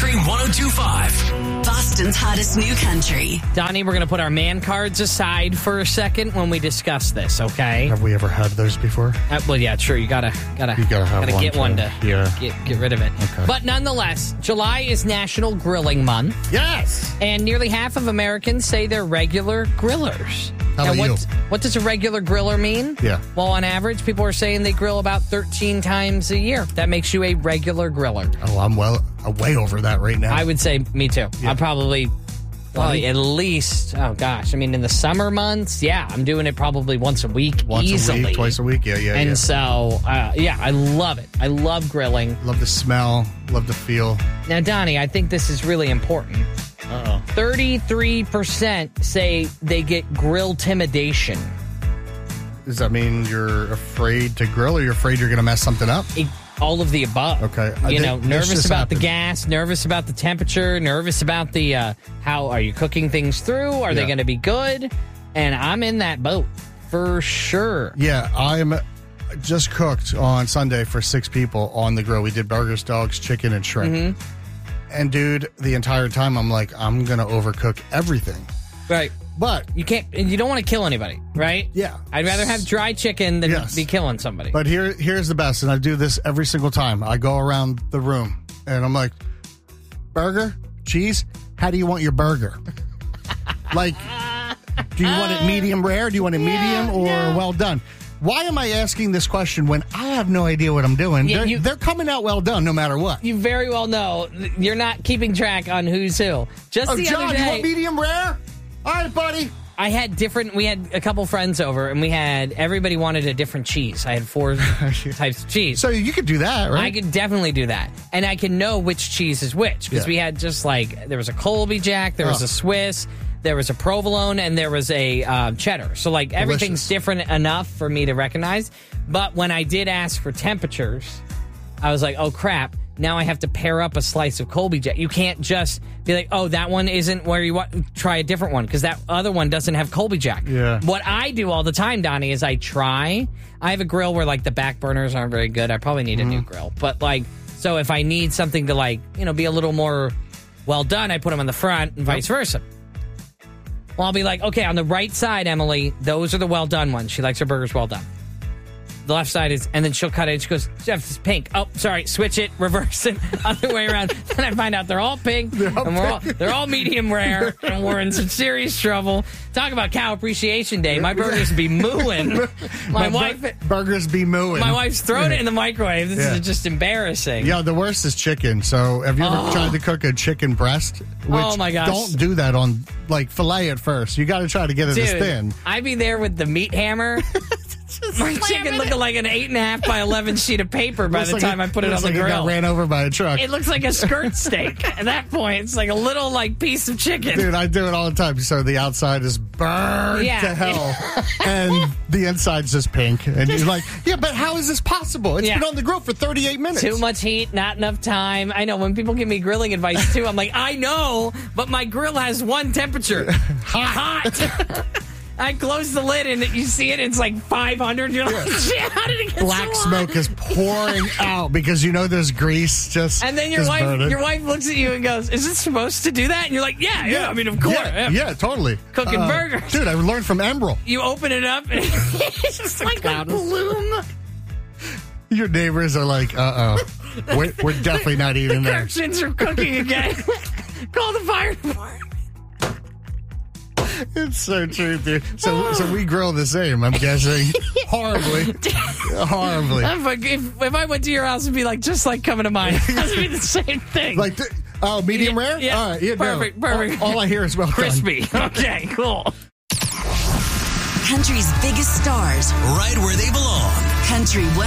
Country 102.5. Boston's hottest new country. Donnie, we're going to put our man cards aside for a second when we discuss this, okay? Have we ever had those before? Well, yeah, true. You gotta get one to get rid of it. Okay. But nonetheless, July is National Grilling Month. Yes. And nearly half of Americans say they're regular grillers. How about you? What does a regular griller mean? Yeah. Well, on average, people are saying they grill about 13 times a year. That makes you a regular griller. Oh, I'm way over that right now. I would say me too. Yeah. I'm probably at least, oh gosh, I mean, in the summer months, yeah, I'm doing it probably once a week, easily. Twice a week, yeah. And so, I love it. I love grilling. Love the smell, love the feel. Now, Donnie, I think this is really important. 33% say they get grill intimidation. Does that mean you're afraid to grill or you're afraid you're going to mess something up? All of the above. Okay. Nervous about the gas, nervous about the temperature, nervous about the how are you cooking things through? Are they going to be good? And I'm in that boat for sure. Yeah, I'm just cooked on Sunday for 6 people on the grill. We did burgers, dogs, chicken, and shrimp. Mm-hmm. And dude, the entire time I'm like, I'm going to overcook everything. Right. But you don't want to kill anybody, right? Yeah. I'd rather have dry chicken than be killing somebody. But here's the best, and I do this every single time. I go around the room, and I'm like, burger, cheese, how do you want your burger? Like, do you want it medium rare? Do you want it medium or well done? Why am I asking this question when I have no idea what I'm doing? Yeah, they're coming out well done no matter what. You very well know you're not keeping track on who's who. Just the John, other day, you want medium rare? All right, buddy. We had a couple friends over, and everybody wanted a different cheese. I had 4 types of cheese. So you could do that, right? I could definitely do that. And I can know which cheese is which, because we had there was a Colby Jack, there was a Swiss, there was a provolone, and there was a cheddar. So, everything's different enough for me to recognize. But when I did ask for temperatures, I was like, oh, crap. Now I have to pair up a slice of Colby Jack. You can't just be like, oh, that one isn't where you want. Try a different one, because that other one doesn't have Colby Jack. Yeah. What I do all the time, Donnie, is I have a grill where, the back burners aren't very good. I probably need a new grill. But, so if I need something to, be a little more well done, I put them on the front and vice versa. Well, I'll be like, okay, on the right side, Emily, those are the well done ones. She likes her burgers well done. The left side is, and then she'll cut it. And she goes, Jeff, it's pink. Oh, sorry, switch it, reverse it, other way around. Then I find out they're all pink, they're all medium rare, and we're in some serious trouble. Talk about Cow Appreciation Day. My burgers be mooing. Burgers be mooing. My wife's throwing it in the microwave. This is just embarrassing. Yeah, the worst is chicken. So have you ever tried to cook a chicken breast? Oh my gosh! Don't do that on fillet it first. You got to try to get it as thin. I'd be there with the meat hammer. My chicken looking like an 8.5 by 11 sheet of paper by the time I put it on the grill. It got ran over by a truck. It looks like a skirt steak. At that point, it's like a little piece of chicken. Dude, I do it all the time. So the outside is burned to hell, and the inside's just pink. And you're like, yeah, but how is this possible? It's been on the grill for 38 minutes. Too much heat, not enough time. I know when people give me grilling advice too, I'm like, I know, but my grill has one temperature: hot. I close the lid and you see it. It's 500. You're like, shit, how did it get Black so smoke is pouring out because there's grease just. And then your wife looks at you and goes, "Is it supposed to do that?" And you're like, "Yeah. I mean, of course, yeah, totally." Cooking burgers, dude. I learned from Emerald. You open it up and it's just like a bloom. Your neighbors are like, we're definitely not eating the there. Kirksons are cooking again. Call the fire department. It's so true, dude. So we grill the same, I'm guessing. Horribly. If I went to your house, it'd be just like coming to mine. It'd be the same thing. Medium rare? Yeah. All right, Perfect. All I hear is well crispy. Okay, cool. Country's biggest stars. Right where they belong. Country